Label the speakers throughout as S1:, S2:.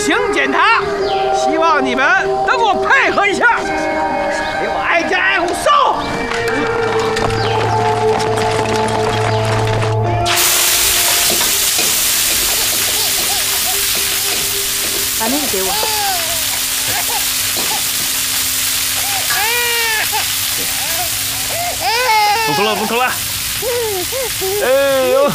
S1: 情检查，希望你们能给我配合一下，给我挨家挨户搜。
S2: 把那个给我。
S3: 不哭了，不哭了。哎呦，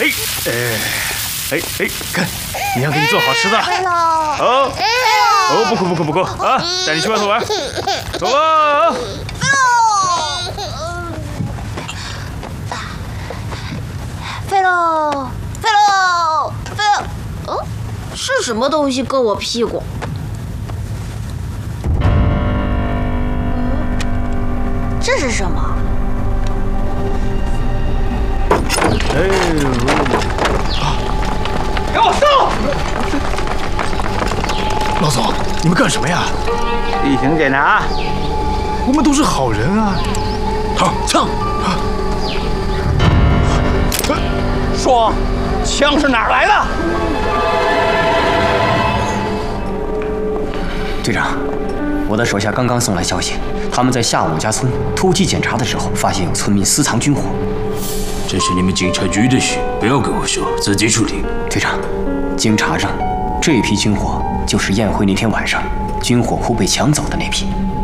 S3: 看，你要给你做好吃的。哦，不哭不哭啊！带你去外头玩，走吧。
S2: 飞喽！哦，是什么东西硌我屁股？这是什么？
S1: 给我搜！
S3: 老总，你们干什么呀？
S1: 例行检查。
S3: 我们都是好人啊！好，枪！
S1: 说，枪是哪儿来的？
S4: 队长，我的手下刚刚送来消息，他们在下武家村突击检查的时候，发现有村民私藏军火。
S5: 这是你们警察局的事，不要跟我说，自己处理。
S4: 队长，经查证，这批军火就是宴会那天晚上军火库被抢走的那批。